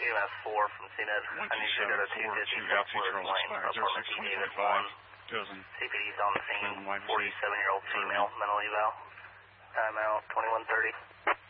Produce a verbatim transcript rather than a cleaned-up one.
E M S four from C N E D. I need you to go to two fifty Southwest Lane, apartment D David one. C P D's on the scene, forty-seven-year-old female, mental eval. Time out, twenty-one thirty.